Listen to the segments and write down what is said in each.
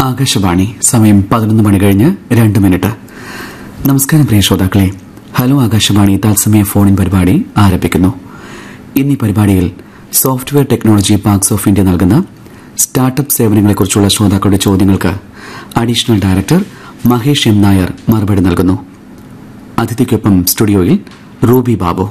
ആകാശവാണി. സമയം 11 മണി കഴിഞ്ഞ് 2 മിനിറ്റ്. നമസ്കാരം പ്രിയ ശ്രോതാക്കളെ. ഹലോ ആകാശവാണി തത്സമയ ഫോണിൻ പരിപാടി ആരംഭിക്കുന്നു. ഇന്നീ പരിപാടിയിൽ software technology parks of India നൽകുന്ന സ്റ്റാർട്ടപ്പ് സേവനങ്ങളെക്കുറിച്ചുള്ള ശ്രോതാക്കളുടെ ചോദ്യങ്ങൾക്ക് additional director Mahesh M Nair മറുപടി നൽകുന്നു. അതിഥിക്കൊപ്പം സ്റ്റുഡിയോയിൽ റൂബി ബാബു.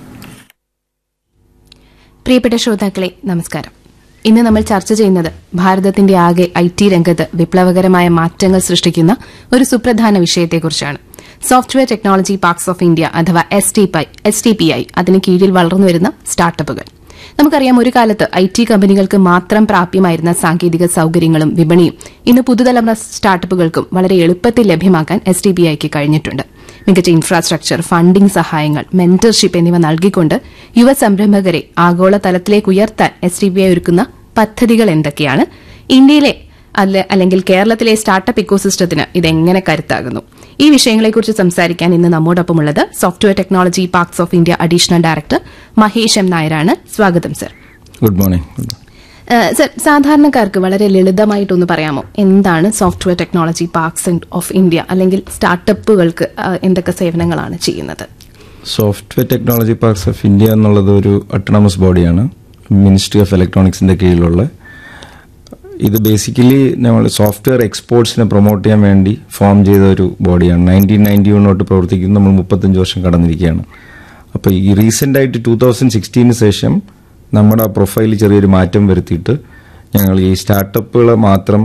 പ്രിയപ്പെട്ട ശ്രോതാക്കളെ, നമസ്കാരം. ഇന്ന് നമ്മൾ ചർച്ച ചെയ്യുന്നത് ഭാരതത്തിന്റെ ആകെ IT രംഗത്ത് വിപ്ലവകരമായ മാറ്റങ്ങൾ സൃഷ്ടിക്കുന്ന ഒരു സുപ്രധാന വിഷയത്തെക്കുറിച്ചാണ്. Software technology parks of India അഥവാ STPI, അതിന് കീഴിൽ വളർന്നുവരുന്ന സ്റ്റാർട്ടപ്പുകൾ. നമുക്കറിയാം, ഒരു കാലത്ത് IT കമ്പനികൾക്ക് മാത്രം പ്രാപ്യമായിരുന്ന സാങ്കേതിക സൌകര്യങ്ങളും വിപണിയും ഇന്ന് പുതുതലമുറ സ്റ്റാർട്ടപ്പുകൾക്കും വളരെ എളുപ്പത്തിൽ ലഭ്യമാക്കാൻ STPIക്ക് കഴിഞ്ഞിട്ടുണ്ട്. മികച്ച ഇൻഫ്രാസ്ട്രക്ചർ, ഫണ്ടിംഗ് സഹായങ്ങൾ, മെന്റർഷിപ്പ് എന്നിവ നൽകിക്കൊണ്ട് യുവ സംരംഭകരെ ആഗോള തലത്തിലേക്ക് ഉയർത്താൻ STPI ഒരുക്കുന്ന പദ്ധതികൾ എന്തൊക്കെയാണ്? ഇന്ത്യയിലെ അല്ലെങ്കിൽ കേരളത്തിലെ സ്റ്റാർട്ടപ്പ് ഇക്കോസിസ്റ്റത്തിന് ഇതെങ്ങനെ കരുത്താകുന്നു? ഈ വിഷയങ്ങളെക്കുറിച്ച് സംസാരിക്കാൻ ഇന്ന് നമ്മോടൊപ്പമുള്ളത് software technology parks of India additional director Mahesh M നായരാണ്. സ്വാഗതം സർ. Good morning. സർ, സാധാരണക്കാർക്ക് വളരെ ലളിതമായിട്ടൊന്ന് പറയാമോ, എന്താണ് software technology parks of India, അല്ലെങ്കിൽ സ്റ്റാർട്ടപ്പുകൾക്ക് എന്തൊക്കെ സേവനങ്ങളാണ് ചെയ്യുന്നത്? Software technology parks of India എന്നുള്ളത് ഒരു ഓട്ടോണമസ് ബോഡിയാണ്, മിനിസ്ട്രി ഓഫ് ഇലക്ട്രോണിക്സിന്റെ കീഴിലുള്ള. ഇത് ബേസിക്കലി നമ്മൾ സോഫ്റ്റ്വെയർ എക്സ്പോർട്സിനെ പ്രൊമോട്ട് ചെയ്യാൻ വേണ്ടി ഫോം ചെയ്ത ഒരു ബോഡിയാണ്. 1991 തൊട്ട് പ്രവർത്തിക്കുന്നു. നമ്മൾ 35 വർഷം കടന്നിരിക്കുകയാണ്. അപ്പോൾ ഈ റീസെന്റ് ആയിട്ട് 2016 ശേഷം നമ്മുടെ പ്രൊഫൈലിൽ ചെറിയൊരു മാറ്റം വരുത്തിയിട്ട് ഞങ്ങൾ ഈ സ്റ്റാർട്ടപ്പുകളെ മാത്രം